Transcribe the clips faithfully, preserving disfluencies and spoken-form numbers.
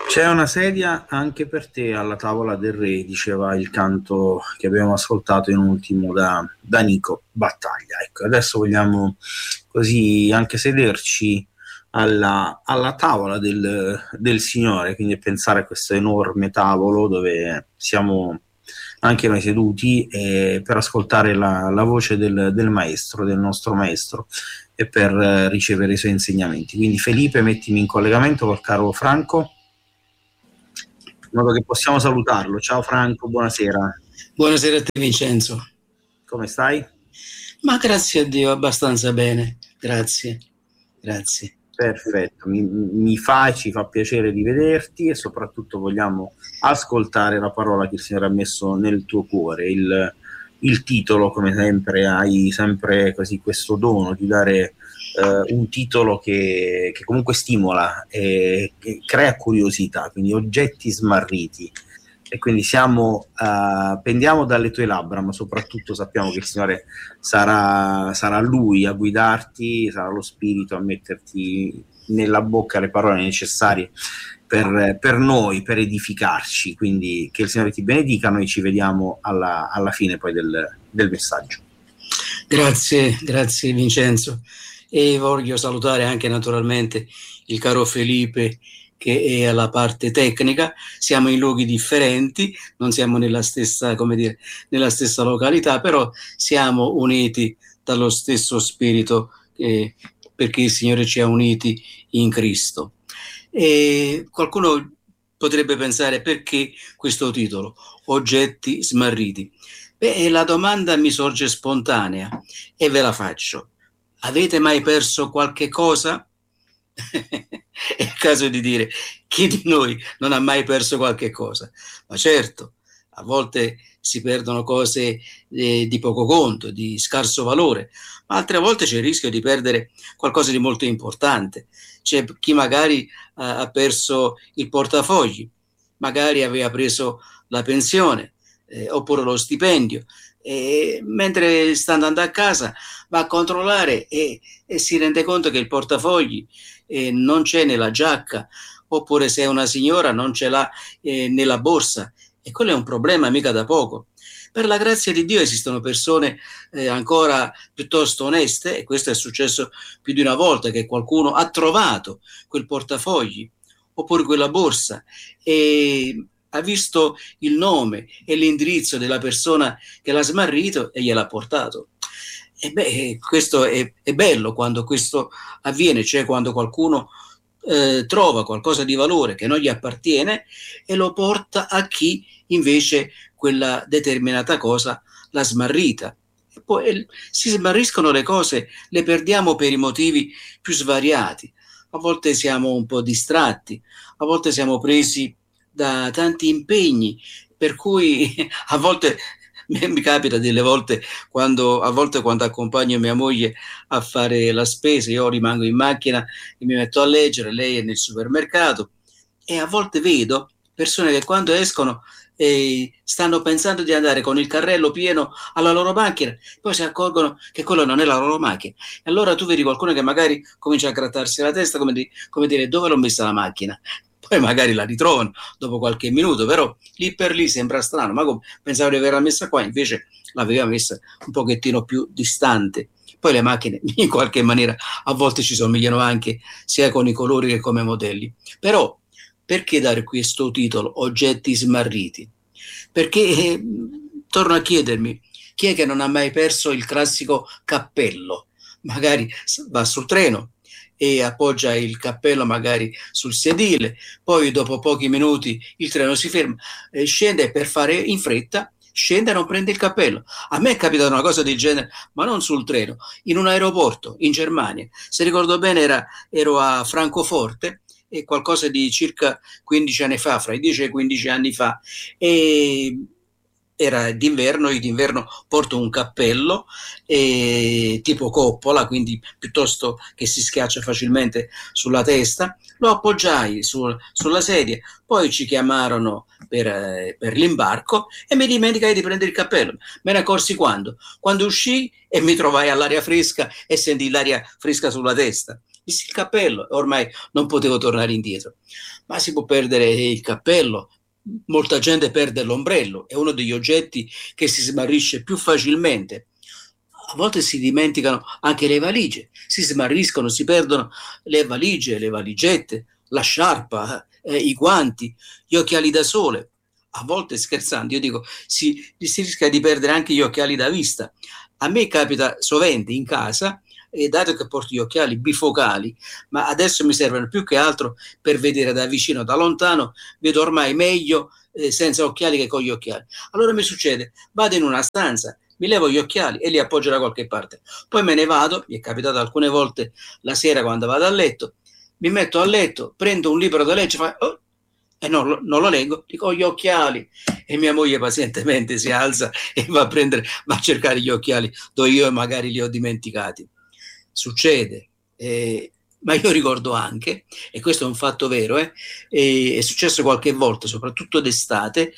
C'è una sedia anche per te alla tavola del re, diceva il canto che abbiamo ascoltato in ultimo da, da Nico Battaglia. Ecco, adesso vogliamo così anche sederci alla, alla tavola del, del Signore, quindi pensare a questo enorme tavolo dove siamo anche noi seduti eh, per ascoltare la, la voce del, del maestro, del nostro maestro, e per eh, ricevere i suoi insegnamenti. Quindi Felipe, mettimi in collegamento col caro Franco, in modo che possiamo salutarlo. Ciao Franco, buonasera. Buonasera a te Vincenzo. Come stai? Ma grazie a Dio, abbastanza bene, grazie, grazie. Perfetto, mi, mi fa e ci fa piacere di vederti, e soprattutto vogliamo ascoltare la parola che il Signore ha messo nel tuo cuore. Il, il titolo, come sempre, hai sempre così questo dono di dare Uh, un titolo che, che comunque stimola e che crea curiosità, quindi oggetti smarriti, e quindi siamo uh, pendiamo dalle tue labbra, ma soprattutto sappiamo che il Signore sarà, sarà Lui a guidarti, sarà lo Spirito a metterti nella bocca le parole necessarie per, per noi, per edificarci. Quindi che il Signore ti benedica. Noi ci vediamo alla, alla fine poi del, del messaggio. Grazie, grazie Vincenzo. E voglio salutare anche naturalmente il caro Felipe, che è alla parte tecnica. Siamo in luoghi differenti, non siamo nella stessa, come dire, nella stessa località, però siamo uniti dallo stesso spirito, eh, perché il Signore ci ha uniti in Cristo. E qualcuno potrebbe pensare: perché questo titolo, Oggetti smarriti? Beh, la domanda mi sorge spontanea e ve la faccio. Avete mai perso qualche cosa? È il caso di dire: chi di noi non ha mai perso qualche cosa? Ma certo, a volte si perdono cose eh, di poco conto, di scarso valore, ma altre volte c'è il rischio di perdere qualcosa di molto importante. C'è chi magari eh, ha perso il portafogli, magari aveva preso la pensione eh, oppure lo stipendio, e mentre sta andando a casa va a controllare e, e si rende conto che il portafogli eh, non c'è nella giacca, oppure se è una signora non ce l'ha eh, nella borsa, e quello è un problema mica da poco. Per la grazia di Dio esistono persone eh, ancora piuttosto oneste, e questo è successo più di una volta, che qualcuno ha trovato quel portafogli oppure quella borsa e ha visto il nome e l'indirizzo della persona che l'ha smarrito e gliel'ha portato. E beh, questo è, è bello quando questo avviene, cioè quando qualcuno eh, trova qualcosa di valore che non gli appartiene e lo porta a chi invece quella determinata cosa l'ha smarrita. E poi eh, si smarriscono le cose, le perdiamo per i motivi più svariati. A volte siamo un po' distratti, a volte siamo presi da tanti impegni, per cui a volte mi capita delle volte quando a volte quando accompagno mia moglie a fare la spesa, io rimango in macchina e mi metto a leggere, lei è nel supermercato, e a volte vedo persone che quando escono eh, stanno pensando di andare con il carrello pieno alla loro macchina, poi si accorgono che quello non è la loro macchina, e allora tu vedi qualcuno che magari comincia a grattarsi la testa come, di, come dire: dove l'ho messa la macchina? Poi magari la ritrovano dopo qualche minuto, però lì per lì sembra strano, ma come, pensavo di averla messa qua, invece l'aveva messa un pochettino più distante. Poi le macchine in qualche maniera a volte ci somigliano anche sia con i colori che come modelli. Però perché dare questo titolo, Oggetti smarriti? Perché eh, torno a chiedermi: chi è che non ha mai perso il classico cappello? Magari va sul treno e appoggia il cappello magari sul sedile, poi dopo pochi minuti il treno si ferma, eh, scende, e per fare in fretta scende e non prende il cappello. A me è capitata una cosa del genere, ma non sul treno, in un aeroporto in Germania. Se ricordo bene era, ero a Francoforte, e qualcosa di circa quindici anni fa, fra i dieci e i quindici anni fa, e era d'inverno, io d'inverno porto un cappello eh, tipo coppola, quindi piuttosto che si schiaccia facilmente sulla testa, lo appoggiai su, sulla sedia, poi ci chiamarono per, eh, per l'imbarco e mi dimenticai di prendere il cappello. Me ne accorsi quando? Quando uscii e mi trovai all'aria fresca e sentii l'aria fresca sulla testa. messi il cappello, ormai non potevo tornare indietro. Ma si può perdere il cappello, molta gente perde l'ombrello, è uno degli oggetti che si smarrisce più facilmente. A volte si dimenticano anche le valigie, si smarriscono, si perdono le valigie, le valigette, la sciarpa, eh, i guanti, gli occhiali da sole. A volte, scherzando, io dico, si, si rischia di perdere anche gli occhiali da vista. A me capita sovente in casa, e dato che porto gli occhiali bifocali, ma adesso mi servono più che altro per vedere da vicino, da lontano, vedo ormai meglio eh, senza occhiali che con gli occhiali. Allora mi succede, vado in una stanza, mi levo gli occhiali e li appoggio da qualche parte. Poi me ne vado, mi è capitato alcune volte la sera quando vado a letto, mi metto a letto, prendo un libro da leggere oh, e non, non lo leggo, dico ho gli occhiali e mia moglie pazientemente si alza e va a prendere, va a cercare gli occhiali dove io magari li ho dimenticati. Succede, eh, ma io ricordo anche, e questo è un fatto vero, eh, eh, è successo qualche volta, soprattutto d'estate,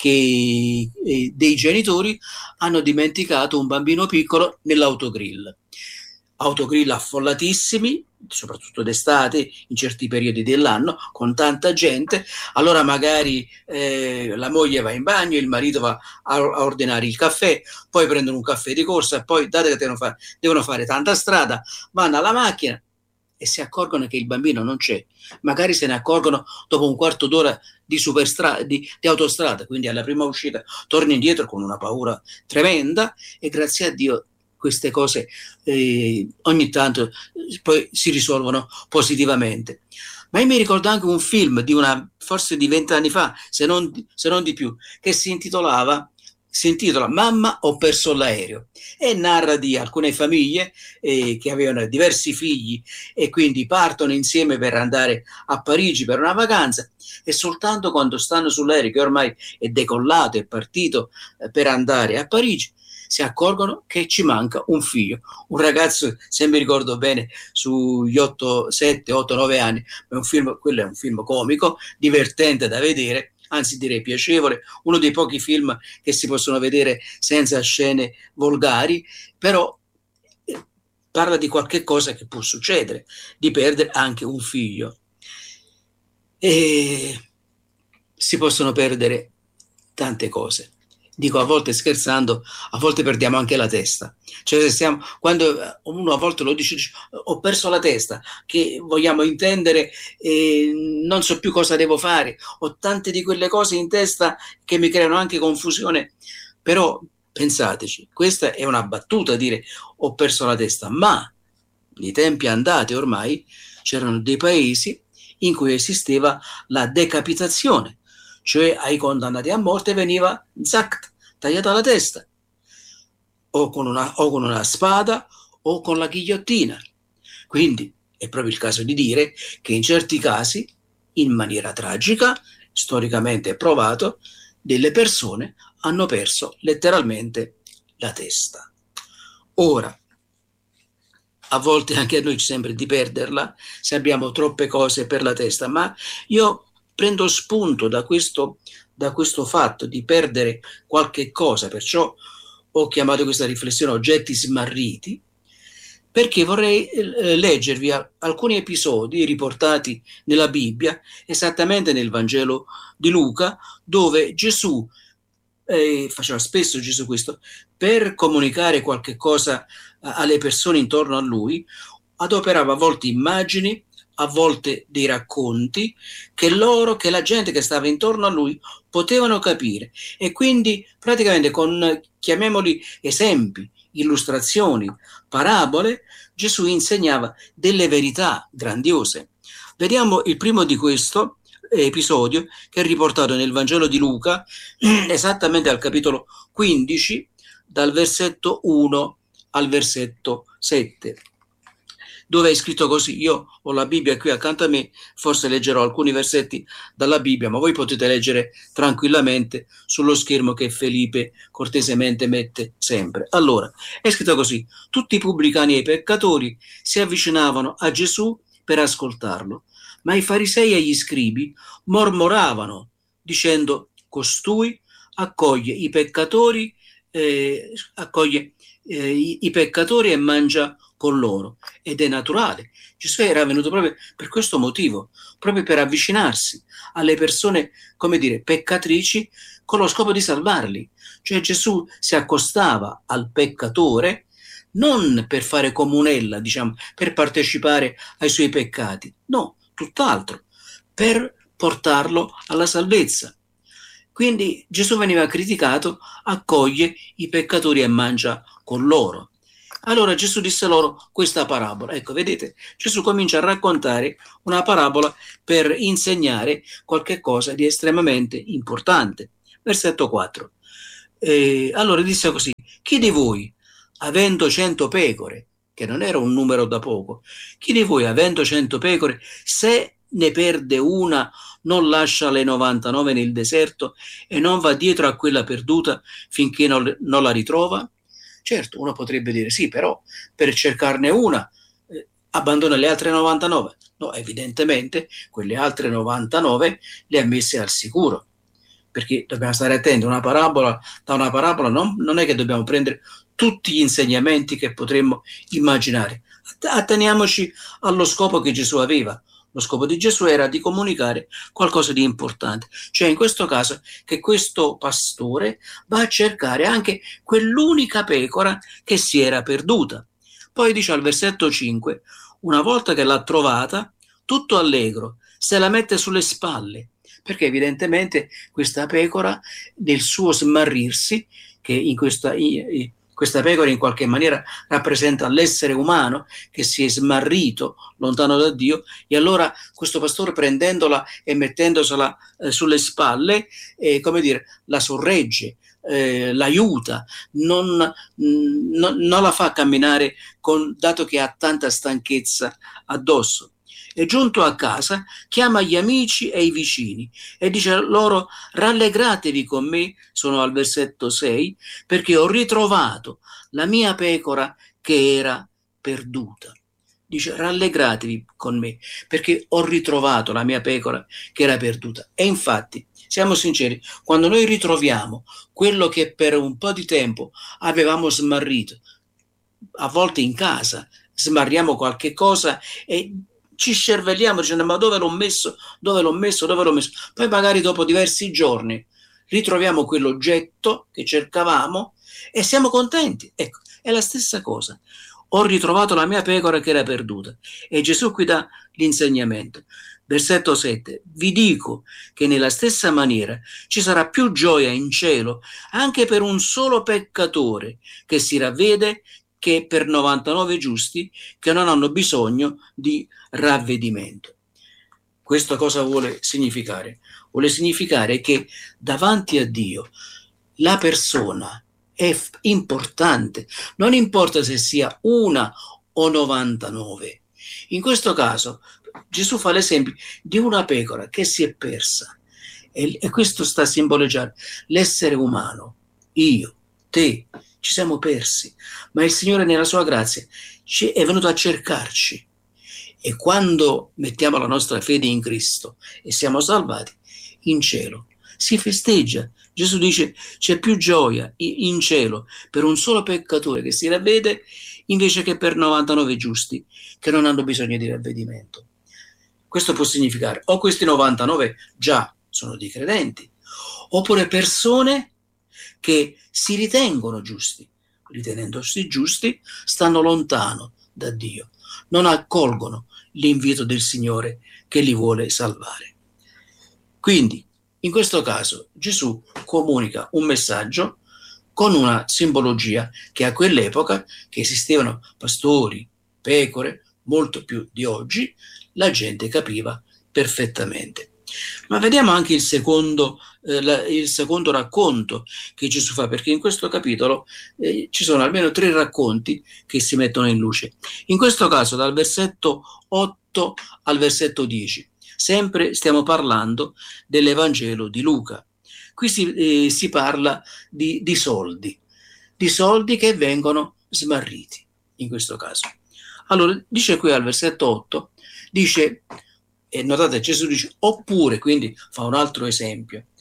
che eh, dei genitori hanno dimenticato un bambino piccolo nell'autogrill. Autogrill affollatissimi, soprattutto d'estate, in certi periodi dell'anno, con tanta gente, allora magari eh, la moglie va in bagno, il marito va a, a ordinare il caffè, poi prendono un caffè di corsa, poi dato che devono fare, devono fare tanta strada, vanno alla macchina e si accorgono che il bambino non c'è. Magari se ne accorgono dopo un quarto d'ora di, superstra- di, di autostrada, quindi alla prima uscita torno indietro con una paura tremenda e grazie a Dio queste cose eh, ogni tanto poi si risolvono positivamente. Ma io mi ricordo anche un film di una, forse di vent'anni fa, se non, se non di più, che si intitolava si intitola Mamma, ho perso l'aereo e narra di alcune famiglie eh, che avevano diversi figli e quindi partono insieme per andare a Parigi per una vacanza e soltanto quando stanno sull'aereo che ormai è decollato, è partito eh, per andare a Parigi, si accorgono che ci manca un figlio, un ragazzo, se mi ricordo bene, sugli otto, sette, otto, nove anni, è un film, quello è un film comico, divertente da vedere, anzi direi piacevole, uno dei pochi film che si possono vedere senza scene volgari, però eh, parla di qualche cosa che può succedere, di perdere anche un figlio. E si possono perdere tante cose. Dico a volte scherzando, a volte perdiamo anche la testa. Cioè se stiamo, quando uno a volte lo dice, dice ho perso la testa, che vogliamo intendere eh, non so più cosa devo fare, ho tante di quelle cose in testa che mi creano anche confusione. Però pensateci, questa è una battuta dire ho perso la testa, ma nei tempi andati ormai c'erano dei paesi in cui esisteva la decapitazione, cioè ai condannati a morte veniva zac, tagliata la testa, o con, una, o con una spada o con la ghigliottina. Quindi è proprio il caso di dire che in certi casi, in maniera tragica, storicamente è provato, delle persone hanno perso letteralmente la testa. Ora, a volte anche a noi ci sembra di perderla se abbiamo troppe cose per la testa, ma io prendo spunto da questo, da questo fatto di perdere qualche cosa, perciò ho chiamato questa riflessione oggetti smarriti, perché vorrei eh, leggervi a, alcuni episodi riportati nella Bibbia, esattamente nel Vangelo di Luca, dove Gesù, eh, faceva spesso Gesù questo, per comunicare qualche cosa alle persone intorno a lui, adoperava a volte immagini, a volte dei racconti che loro, che la gente che stava intorno a lui potevano capire e quindi praticamente con, chiamiamoli esempi, illustrazioni, parabole, Gesù insegnava delle verità grandiose. Vediamo il primo di questo episodio che è riportato nel Vangelo di Luca, esattamente al capitolo quindici, dal versetto uno al versetto sette. Dove è scritto così. Io ho la Bibbia qui accanto a me, forse leggerò alcuni versetti dalla Bibbia, ma voi potete leggere tranquillamente sullo schermo che Felipe cortesemente mette sempre. Allora, è scritto così: tutti i pubblicani e i peccatori si avvicinavano a Gesù per ascoltarlo, ma i farisei e gli scribi mormoravano, dicendo: costui accoglie i peccatori, eh, accoglie eh, i, i peccatori e mangia con con loro, ed è naturale. Gesù era venuto proprio per questo motivo, proprio per avvicinarsi alle persone, come dire, peccatrici, con lo scopo di salvarli. Cioè Gesù si accostava al peccatore non per fare comunella, diciamo, per partecipare ai suoi peccati, no, tutt'altro, per portarlo alla salvezza. Quindi Gesù veniva criticato, accoglie i peccatori e mangia con loro. Allora Gesù disse loro questa parabola. Ecco, vedete, Gesù comincia a raccontare una parabola per insegnare qualche cosa di estremamente importante. Versetto quattro. Eh, allora disse così: chi di voi, avendo cento pecore, che non era un numero da poco, chi di voi, avendo cento pecore, se ne perde una, non lascia le novantanove nel deserto e non va dietro a quella perduta finché non, non la ritrova? Certo, uno potrebbe dire sì, però per cercarne una eh, abbandona le altre novantanove. No, evidentemente quelle altre novantanove le ha messe al sicuro, perché dobbiamo stare attenti. Una parabola, da una parabola non, non è che dobbiamo prendere tutti gli insegnamenti che potremmo immaginare. Atteniamoci allo scopo che Gesù aveva. Lo scopo di Gesù era di comunicare qualcosa di importante, cioè in questo caso che questo pastore va a cercare anche quell'unica pecora che si era perduta. Poi dice al versetto cinque: una volta che l'ha trovata, tutto allegro, se la mette sulle spalle, perché evidentemente questa pecora, nel suo smarrirsi, che in questa... In, Questa pecora in qualche maniera rappresenta l'essere umano che si è smarrito lontano da Dio, e allora questo pastore, prendendola e mettendosela eh, sulle spalle, eh, come dire, la sorregge, eh, l'aiuta, non, non, non la fa camminare con, dato che ha tanta stanchezza addosso. E giunto a casa chiama gli amici e i vicini e dice loro: rallegratevi con me, sono al versetto sei, perché ho ritrovato la mia pecora che era perduta. Dice: rallegratevi con me perché ho ritrovato la mia pecora che era perduta. E infatti, siamo sinceri, quando noi ritroviamo quello che per un po' di tempo avevamo smarrito, a volte in casa smarriamo qualche cosa e ci scervelliamo dicendo: ma dove l'ho messo, dove l'ho messo, dove l'ho messo? Poi magari dopo diversi giorni ritroviamo quell'oggetto che cercavamo e siamo contenti. Ecco, è la stessa cosa. Ho ritrovato la mia pecora che era perduta. E Gesù qui dà l'insegnamento. Versetto sette: vi dico che nella stessa maniera ci sarà più gioia in cielo anche per un solo peccatore che si ravvede che per novantanove giusti che non hanno bisogno di ravvedimento. Questo cosa vuole significare? Vuole significare che davanti a Dio la persona è importante, non importa se sia una o novantanove. In questo caso Gesù fa l'esempio di una pecora che si è persa, e, e questo sta a simboleggiare l'essere umano. Io, te, ci siamo persi, ma il Signore nella sua grazia ci è venuto a cercarci, e quando mettiamo la nostra fede in Cristo e siamo salvati, in cielo si festeggia. Gesù dice: c'è più gioia in cielo per un solo peccatore che si ravvede invece che per novantanove giusti che non hanno bisogno di ravvedimento. Questo può significare o questi novantanove già sono dei credenti, oppure persone che si ritengono giusti. Ritenendosi giusti, stanno lontano da Dio, non accolgono l'invito del Signore che li vuole salvare. Quindi, in questo caso, Gesù comunica un messaggio con una simbologia che a quell'epoca, che esistevano pastori, pecore, molto più di oggi, la gente capiva perfettamente. Ma vediamo anche il secondo, eh, la, il secondo racconto che Gesù fa, perché in questo capitolo eh, ci sono almeno tre racconti che si mettono in luce. In questo caso dal versetto otto al versetto dieci. Sempre stiamo parlando dell'Evangelo di Luca. Qui si, eh, si parla di, di soldi, di soldi che vengono smarriti, in questo caso. Allora, dice qui al versetto otto, dice, e notate Gesù dice, oppure, quindi fa un altro esempio,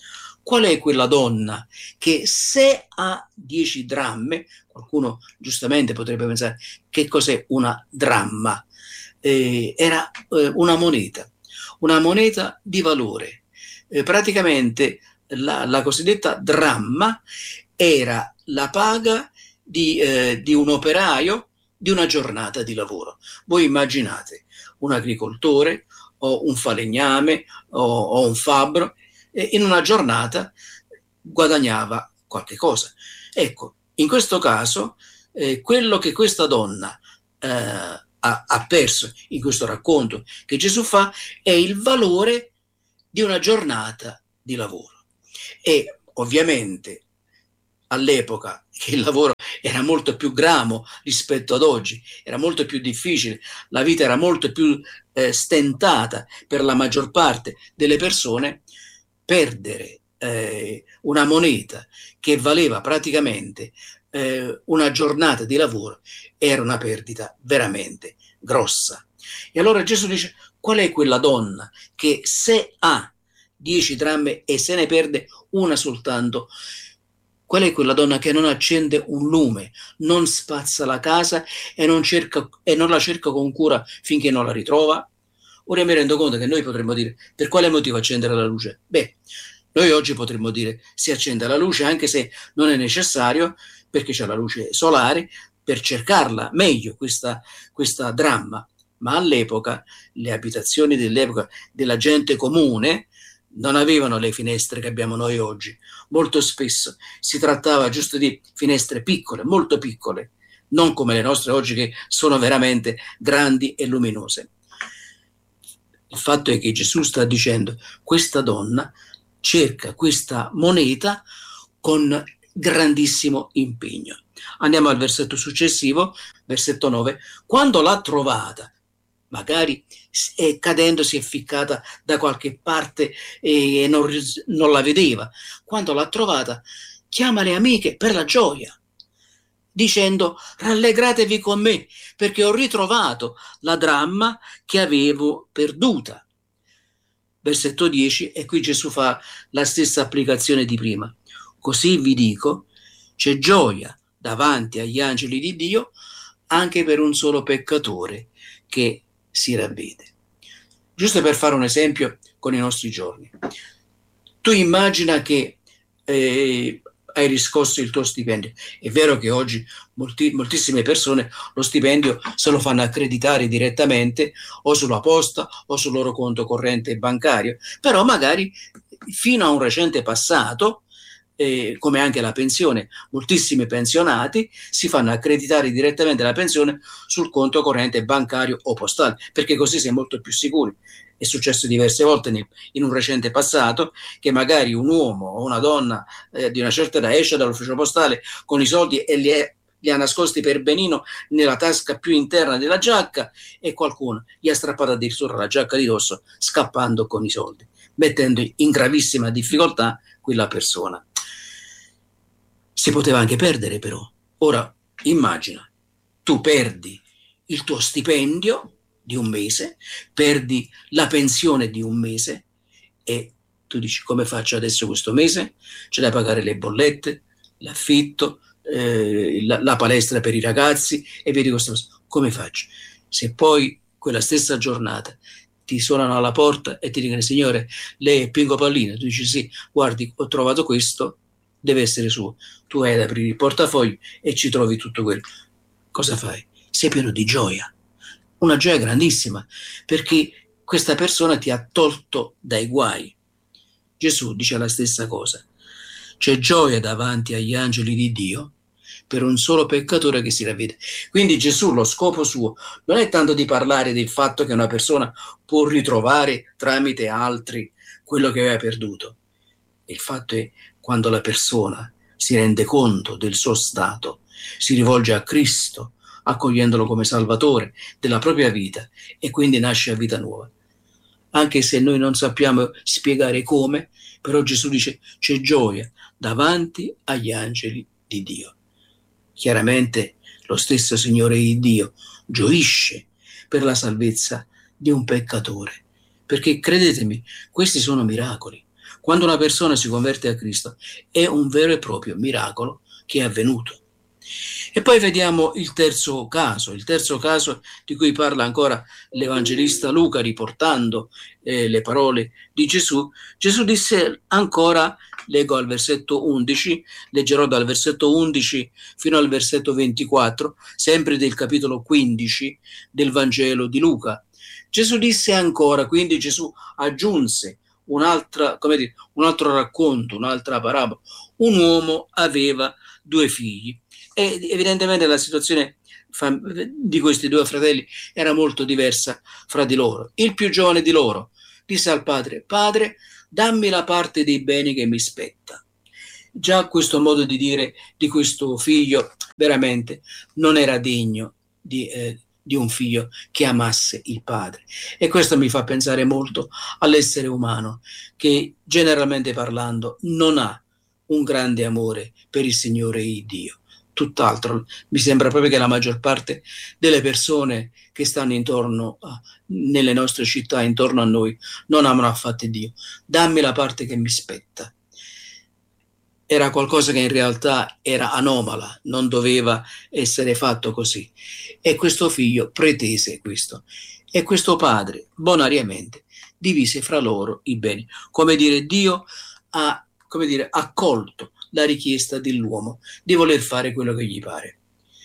qual è quella donna che se ha dieci dramme, qualcuno giustamente potrebbe pensare che cos'è una dramma, eh, era eh, una moneta, una moneta di valore. Eh, praticamente la, la cosiddetta dramma era la paga di, eh, di un operaio di una giornata di lavoro. Voi immaginate un agricoltore o un falegname o, o un fabbro, eh, in una giornata guadagnava qualche cosa. Ecco, in questo caso eh, quello che questa donna eh, ha, ha perso in questo racconto che Gesù fa è il valore di una giornata di lavoro. E ovviamente all'epoca che il lavoro era molto più gramo rispetto ad oggi, era molto più difficile, la vita era molto più eh, stentata per la maggior parte delle persone, perdere eh, una moneta che valeva praticamente eh, una giornata di lavoro era una perdita veramente grossa. E allora Gesù dice: qual è quella donna che se ha dieci dramme e se ne perde una soltanto, qual è quella donna che non accende un lume, non spazza la casa e non, cerca, e non la cerca con cura finché non la ritrova? Ora mi rendo conto che noi potremmo dire: per quale motivo accendere la luce? Beh, noi oggi potremmo dire si accende la luce anche se non è necessario, perché c'è la luce solare, per cercarla meglio questa, questa dramma. Ma all'epoca le abitazioni dell'epoca della gente comune non avevano le finestre che abbiamo noi oggi. Molto spesso si trattava giusto di finestre piccole, molto piccole, non come le nostre oggi che sono veramente grandi e luminose. Il fatto è che Gesù sta dicendo: questa donna cerca questa moneta con grandissimo impegno. Andiamo al versetto successivo, versetto nove. Quando l'ha trovata, magari è cadendo, si è ficcata da qualche parte e non, non la vedeva, quando l'ha trovata chiama le amiche per la gioia, dicendo: rallegratevi con me perché ho ritrovato la dramma che avevo perduta. Versetto dieci, e qui Gesù fa la stessa applicazione di prima. Così vi dico, c'è gioia davanti agli angeli di Dio anche per un solo peccatore che si ravvede. Giusto per fare un esempio con i nostri giorni. Tu immagina che eh, hai riscosso il tuo stipendio. È vero che oggi molti, moltissime persone lo stipendio se lo fanno accreditare direttamente o sulla posta o sul loro conto corrente bancario, però magari fino a un recente passato, eh, come anche la pensione, moltissimi pensionati si fanno accreditare direttamente la pensione sul conto corrente bancario o postale, perché così si è molto più sicuri. È successo diverse volte nel, in un recente passato che magari un uomo o una donna eh, di una certa età esce dall'ufficio postale con i soldi e li, è, li ha nascosti per benino nella tasca più interna della giacca e qualcuno gli ha strappato addirittura la giacca di dosso scappando con i soldi, mettendo in gravissima difficoltà quella persona. Si poteva anche perdere, però. Ora immagina, tu perdi il tuo stipendio di un mese, perdi la pensione di un mese e tu dici: come faccio adesso questo mese? C'è da pagare le bollette, l'affitto, eh, la, la palestra per i ragazzi e vedi queste cose. Come faccio? Se poi quella stessa giornata ti suonano alla porta e ti dicono: signore, lei è Pinco Pallino, tu dici: sì, guardi, ho trovato questo, deve essere suo. Tu hai ad aprire il portafoglio e ci trovi tutto quello. Cosa fai? Sei pieno di gioia. Una gioia grandissima, perché questa persona ti ha tolto dai guai. Gesù dice la stessa cosa. C'è gioia davanti agli angeli di Dio per un solo peccatore che si ravvede. Quindi Gesù, lo scopo suo non è tanto di parlare del fatto che una persona può ritrovare tramite altri quello che aveva perduto. Il fatto è quando la persona si rende conto del suo stato, si rivolge a Cristo, accogliendolo come salvatore della propria vita e quindi nasce a vita nuova. Anche se noi non sappiamo spiegare come, però Gesù dice: c'è gioia davanti agli angeli di Dio. Chiaramente lo stesso Signore di Dio gioisce per la salvezza di un peccatore, perché credetemi, questi sono miracoli. Quando una persona si converte a Cristo è un vero e proprio miracolo che è avvenuto. E poi vediamo il terzo caso, il terzo caso di cui parla ancora l'Evangelista Luca riportando eh, le parole di Gesù. Gesù disse ancora, leggo al versetto undici, leggerò dal versetto undici fino al versetto ventiquattro, sempre del capitolo quindici del Vangelo di Luca. Gesù disse ancora, quindi Gesù aggiunse un'altra, come dire, un altro racconto, un'altra parabola. Un uomo aveva due figli. E evidentemente la situazione di questi due fratelli era molto diversa fra di loro. Il più giovane di loro disse al padre: padre, dammi la parte dei beni che mi spetta. Già questo modo di dire di questo figlio veramente non era degno di, eh, di un figlio che amasse il padre. E questo mi fa pensare molto all'essere umano, che generalmente parlando non ha un grande amore per il Signore Dio. Tutt'altro, mi sembra proprio che la maggior parte delle persone che stanno intorno a, nelle nostre città, intorno a noi, non amano affatto Dio. Dammi la parte che mi spetta. Era qualcosa che in realtà era anomala, non doveva essere fatto così. E questo figlio pretese questo. E questo padre, bonariamente, divise fra loro i beni. Come dire, Dio ha, come dire, accolto la richiesta dell'uomo di voler fare quello che gli pare.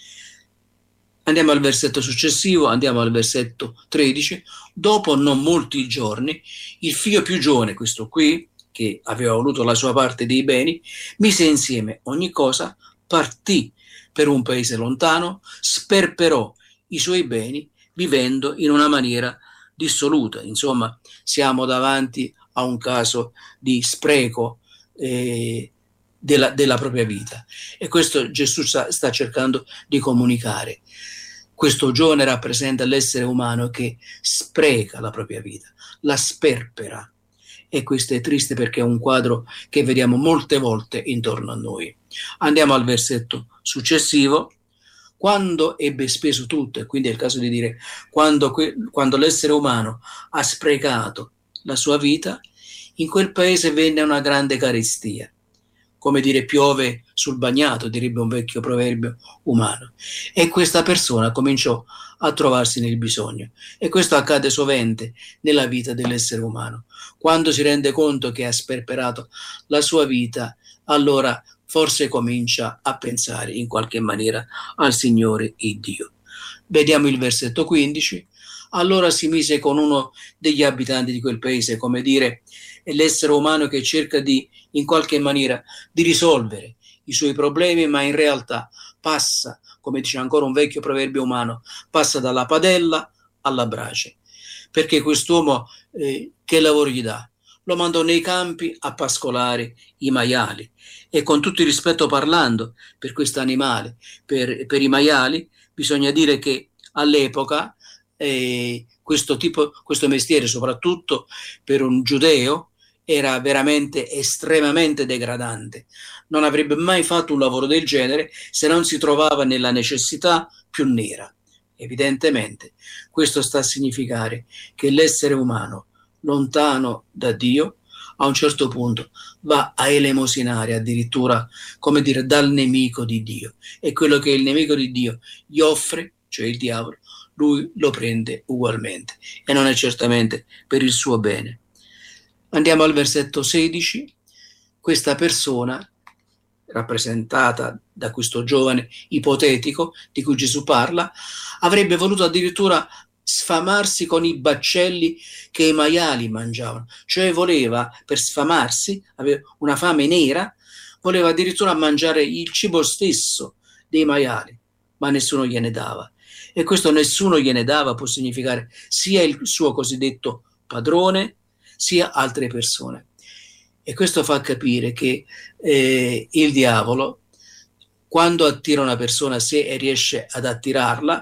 Andiamo al versetto successivo, andiamo al versetto tredici. Dopo non molti giorni, il figlio più giovane, questo qui, che aveva voluto la sua parte dei beni, mise insieme ogni cosa, partì per un paese lontano, sperperò i suoi beni vivendo in una maniera dissoluta. Insomma, siamo davanti a un caso di spreco eh, Della, della propria vita. E questo Gesù sta, sta cercando di comunicare. Questo giovane rappresenta l'essere umano che spreca la propria vita, la sperpera. E questo è triste perché è un quadro che vediamo molte volte intorno a noi. Andiamo al versetto successivo. Quando ebbe speso tutto, e quindi è il caso di dire quando, quando l'essere umano ha sprecato la sua vita, in quel paese venne una grande carestia. Come dire, piove sul bagnato, direbbe un vecchio proverbio umano. E questa persona cominciò a trovarsi nel bisogno. E questo accade sovente nella vita dell'essere umano. Quando si rende conto che ha sperperato la sua vita, allora forse comincia a pensare in qualche maniera al Signore il Dio. Vediamo il versetto quindici. Allora si mise con uno degli abitanti di quel paese, come dire, è l'essere umano che cerca di, in qualche maniera, di risolvere i suoi problemi, ma in realtà passa, come dice ancora un vecchio proverbio umano, passa dalla padella alla brace. Perché quest'uomo eh, che lavoro gli dà? Lo mandò nei campi a pascolare i maiali. E con tutto il rispetto parlando per questo animale, per, per i maiali, bisogna dire che all'epoca eh, questo tipo, questo mestiere, soprattutto per un giudeo, era veramente estremamente degradante. Non avrebbe mai fatto un lavoro del genere se non si trovava nella necessità più nera. Evidentemente, questo sta a significare che l'essere umano, lontano da Dio, a un certo punto va a elemosinare addirittura, come dire, dal nemico di Dio. E quello che il nemico di Dio gli offre, cioè il diavolo, lui lo prende ugualmente. E non è certamente per il suo bene. Andiamo al versetto sedici. Questa persona, rappresentata da questo giovane ipotetico di cui Gesù parla, avrebbe voluto addirittura sfamarsi con i baccelli che i maiali mangiavano, cioè voleva, per sfamarsi, aveva una fame nera, voleva addirittura mangiare il cibo stesso dei maiali, ma nessuno gliene dava. E questo nessuno gliene dava può significare sia il suo cosiddetto padrone, sia altre persone. E questo fa capire che eh, il diavolo, quando attira una persona, se riesce ad attirarla,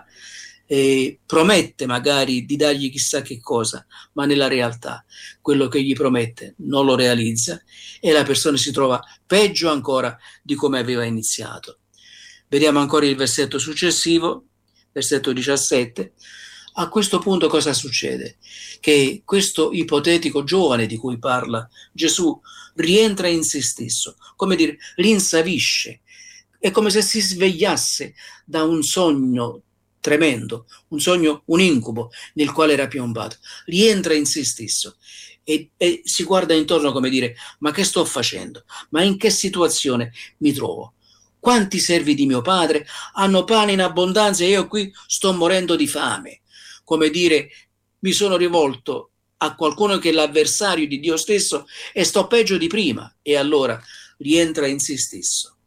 eh, promette magari di dargli chissà che cosa, ma nella realtà quello che gli promette non lo realizza e la persona si trova peggio ancora di come aveva iniziato. Vediamo ancora il versetto successivo, versetto diciassette. A questo punto cosa succede? Che questo ipotetico giovane di cui parla Gesù rientra in se stesso, come dire, rinsavisce. È come se si svegliasse da un sogno tremendo, un sogno, un incubo nel quale era piombato. Rientra in se stesso e, e si guarda intorno come dire: ma che sto facendo? Ma in che situazione mi trovo? Quanti servi di mio padre hanno pane in abbondanza e io qui sto morendo di fame? Come dire, mi sono rivolto a qualcuno che è l'avversario di Dio stesso e sto peggio di prima. E allora rientra in se stesso.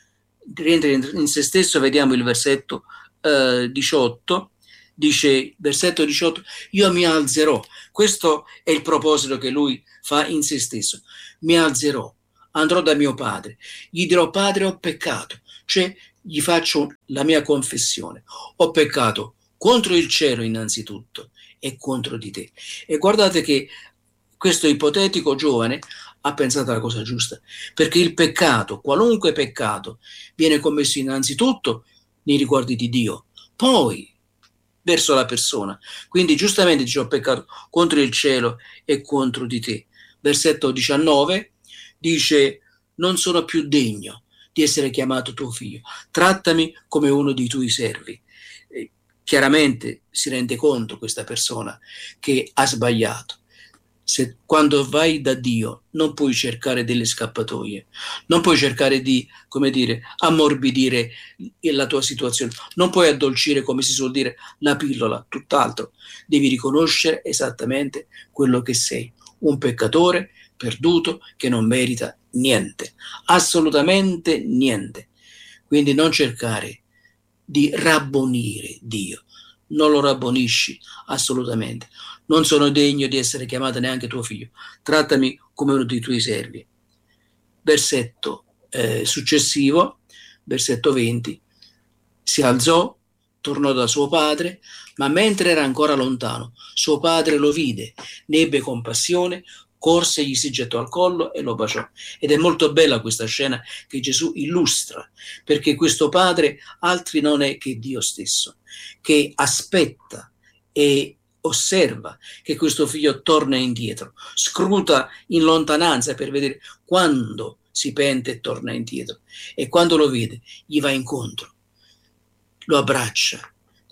Rientra in se stesso, vediamo il versetto eh, diciotto, dice, versetto diciotto, io mi alzerò. Questo è il proposito che lui fa in se stesso. Mi alzerò, andrò da mio padre, gli dirò: padre, ho peccato, cioè gli faccio la mia confessione. Ho peccato contro il cielo innanzitutto e contro di te. E guardate che questo ipotetico giovane ha pensato alla cosa giusta, perché il peccato, qualunque peccato, viene commesso innanzitutto nei riguardi di Dio, poi verso la persona. Quindi giustamente dice: ho peccato contro il cielo e contro di te. Versetto diciannove dice: non sono più degno di essere chiamato tuo figlio, trattami come uno dei tuoi servi. E chiaramente si rende conto questa persona che ha sbagliato. Se quando vai da Dio non puoi cercare delle scappatoie, non puoi cercare di, come dire, ammorbidire la tua situazione, non puoi addolcire, come si suol dire, la pillola, tutt'altro. Devi riconoscere esattamente quello che sei, un peccatore perduto che non merita niente, assolutamente niente. Quindi non cercare di rabbonire Dio, non lo rabbonisci assolutamente. Non sono degno di essere chiamato neanche tuo figlio, trattami come uno dei tuoi servi. Versetto eh, successivo, versetto venti, si alzò, tornò da suo padre, ma mentre era ancora lontano, suo padre lo vide, ne ebbe compassione, corse, gli si gettò al collo e lo baciò. Ed è molto bella questa scena che Gesù illustra, perché questo padre altri non è che Dio stesso, che aspetta e osserva che questo figlio torna indietro, scruta in lontananza per vedere quando si pente e torna indietro, e quando lo vede gli va incontro, lo abbraccia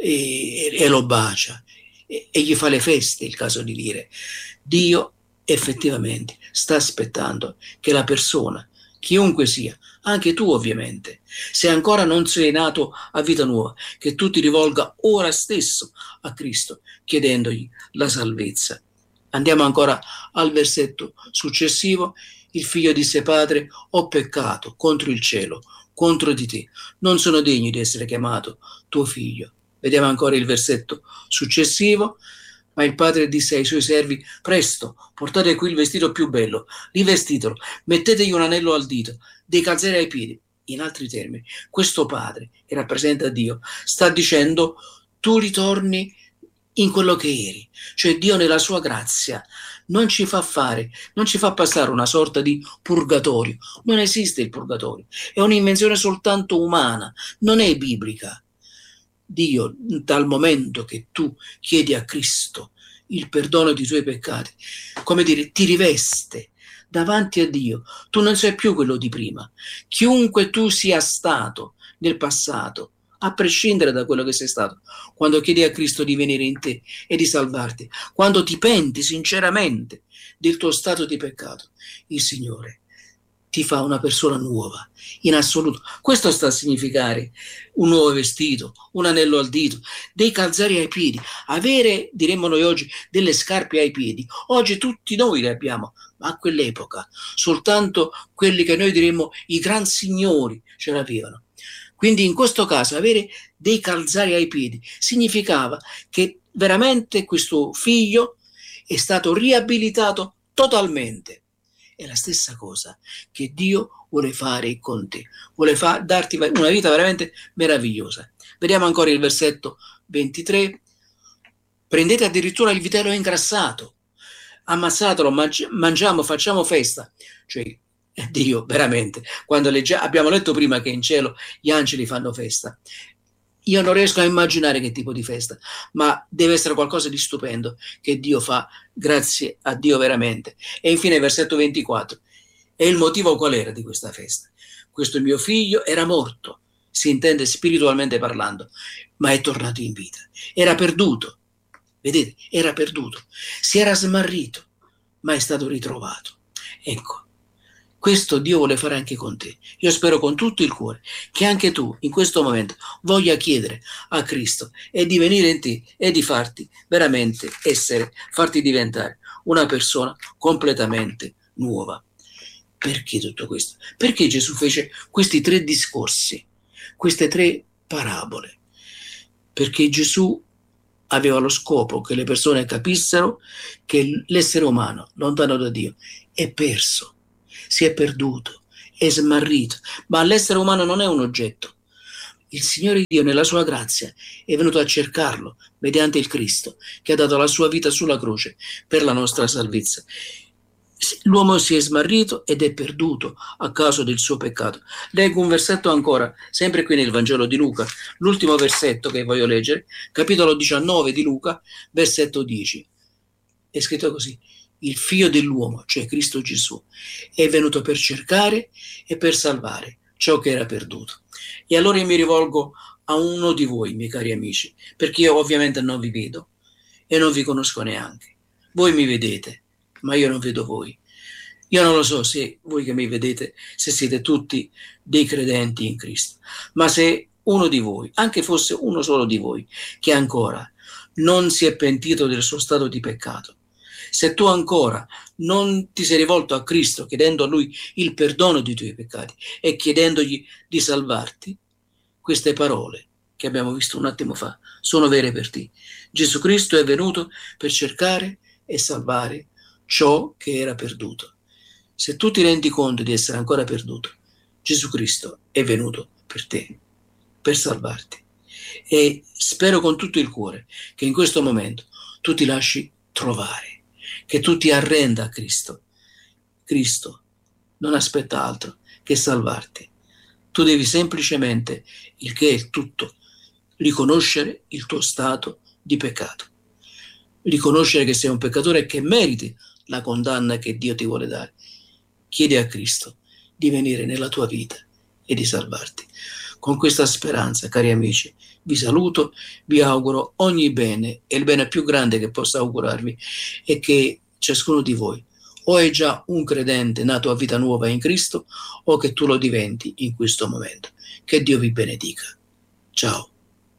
e, e lo bacia e, e gli fa le feste, il caso di dire. Dio effettivamente sta aspettando che la persona, chiunque sia, anche tu ovviamente, se ancora non sei nato a vita nuova, che tu ti rivolga ora stesso a Cristo chiedendogli la salvezza. Andiamo ancora al versetto successivo. Il figlio disse: padre, ho peccato contro il cielo, contro di te, non sono degno di essere chiamato tuo figlio. Vediamo ancora il versetto successivo. Ma il padre disse ai suoi servi: presto, portate qui il vestito più bello, rivestitelo, mettetegli un anello al dito, dei calzari ai piedi. In altri termini, questo padre, che rappresenta Dio, sta dicendo: tu ritorni in quello che eri. Cioè Dio nella sua grazia non ci fa fare, non ci fa passare una sorta di purgatorio. Non esiste il purgatorio, è un'invenzione soltanto umana, non è biblica. Dio, dal momento che tu chiedi a Cristo il perdono dei tuoi peccati, come dire, ti riveste davanti a Dio. Tu non sei più quello di prima. Chiunque tu sia stato nel passato, a prescindere da quello che sei stato, quando chiedi a Cristo di venire in te e di salvarti, quando ti penti sinceramente del tuo stato di peccato, il Signore ti fa una persona nuova, in assoluto. Questo sta a significare un nuovo vestito, un anello al dito, dei calzari ai piedi, avere, diremmo noi oggi, delle scarpe ai piedi. Oggi tutti noi le abbiamo, ma a quell'epoca soltanto quelli che noi diremmo i gran signori ce l'avevano. Quindi in questo caso avere dei calzari ai piedi significava che veramente questo figlio è stato riabilitato totalmente. È la stessa cosa che Dio vuole fare con te, vuole fa- darti una vita veramente meravigliosa. Vediamo ancora il versetto ventitré. Prendete addirittura il vitello ingrassato, ammazzatelo, mangi- mangiamo, facciamo festa. Cioè Dio veramente, quando legge- abbiamo letto prima che in cielo gli angeli fanno festa, io non riesco a immaginare che tipo di festa, ma deve essere qualcosa di stupendo che Dio fa, grazie a Dio veramente. E infine versetto ventiquattro. E il motivo qual era di questa festa? Questo mio figlio era morto, si intende spiritualmente parlando, ma è tornato in vita. Era perduto, vedete, era perduto, si era smarrito, ma è stato ritrovato. Ecco, questo Dio vuole fare anche con te. Io spero con tutto il cuore che anche tu in questo momento voglia chiedere a Cristo e di venire in te e di farti veramente essere, farti diventare una persona completamente nuova. Perché tutto questo? Perché Gesù fece questi tre discorsi, queste tre parabole? Perché Gesù aveva lo scopo che le persone capissero che l'essere umano, lontano da Dio, è perso, si è perduto, è smarrito, ma l'essere umano non è un oggetto. Il Signore Dio nella sua grazia è venuto a cercarlo mediante il Cristo che ha dato la sua vita sulla croce per la nostra salvezza. L'uomo si è smarrito ed è perduto a causa del suo peccato. Leggo un versetto ancora, sempre qui nel Vangelo di Luca, l'ultimo versetto che voglio leggere, capitolo diciannove di Luca, versetto dieci. È scritto così: il figlio dell'uomo, cioè Cristo Gesù, è venuto per cercare e per salvare ciò che era perduto. E allora io mi rivolgo a uno di voi, miei cari amici, perché io ovviamente non vi vedo e non vi conosco neanche. Voi mi vedete, ma io non vedo voi. Io non lo so se voi che mi vedete, se siete tutti dei credenti in Cristo, ma se uno di voi, anche fosse uno solo di voi, che ancora non si è pentito del suo stato di peccato, se tu ancora non ti sei rivolto a Cristo chiedendo a Lui il perdono dei tuoi peccati e chiedendogli di salvarti, queste parole che abbiamo visto un attimo fa sono vere per te. Gesù Cristo è venuto per cercare e salvare ciò che era perduto. Se tu ti rendi conto di essere ancora perduto, Gesù Cristo è venuto per te, per salvarti. E spero con tutto il cuore che in questo momento tu ti lasci trovare, che tu ti arrenda a Cristo. Cristo non aspetta altro che salvarti. Tu devi semplicemente, il che è il tutto, riconoscere il tuo stato di peccato. Riconoscere che sei un peccatore e che meriti la condanna che Dio ti vuole dare. Chiedi a Cristo di venire nella tua vita e di salvarti. Con questa speranza, cari amici, vi saluto, vi auguro ogni bene, e il bene più grande che possa augurarvi è che ciascuno di voi o è già un credente nato a vita nuova in Cristo o che tu lo diventi in questo momento. Che Dio vi benedica. Ciao.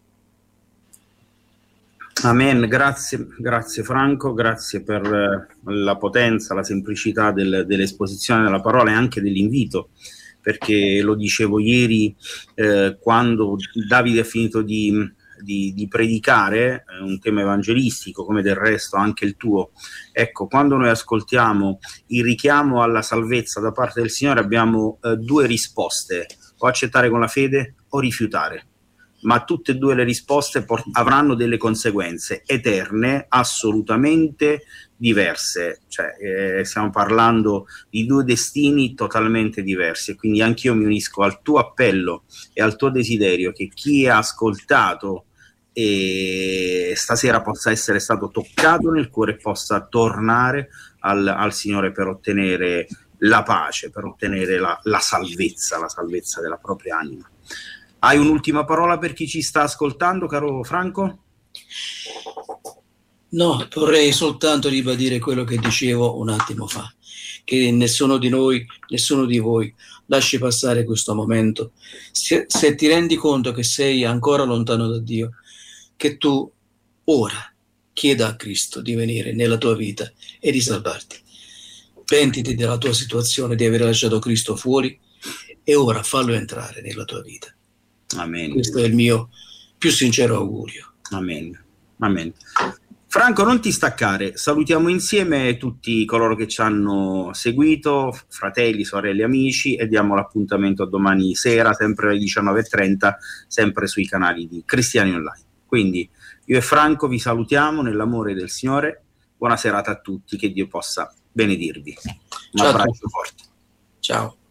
Amen, grazie, grazie Franco, grazie per la potenza, la semplicità del, dell'esposizione della parola e anche dell'invito, perché lo dicevo ieri eh, quando Davide ha finito di, di, di predicare eh, un tema evangelistico, come del resto anche il tuo. Ecco, quando noi ascoltiamo il richiamo alla salvezza da parte del Signore abbiamo eh, due risposte: o accettare con la fede o rifiutare. Ma tutte e due le risposte port- avranno delle conseguenze eterne assolutamente diverse, cioè eh, stiamo parlando di due destini totalmente diversi, e quindi anch'io mi unisco al tuo appello e al tuo desiderio che chi ha ascoltato e stasera possa essere stato toccato nel cuore e possa tornare al, al Signore per ottenere la pace, per ottenere la, la salvezza, la salvezza della propria anima. Hai un'ultima parola per chi ci sta ascoltando, caro Franco? No, vorrei soltanto ribadire quello che dicevo un attimo fa, che nessuno di noi, nessuno di voi lasci passare questo momento. Se, se ti rendi conto che sei ancora lontano da Dio, che tu ora chieda a Cristo di venire nella tua vita e di salvarti. Pentiti della tua situazione di aver lasciato Cristo fuori e ora fallo entrare nella tua vita. Amen. Questo è il mio più sincero augurio. Amen. Amen. Franco, non ti staccare, salutiamo insieme tutti coloro che ci hanno seguito, fratelli, sorelle, amici, e diamo l'appuntamento a domani sera, sempre alle diciannove e trenta, sempre sui canali di Cristiani Online. Quindi io e Franco vi salutiamo nell'amore del Signore, buona serata a tutti, che Dio possa benedirvi. Un Ciao abbraccio forte. Ciao.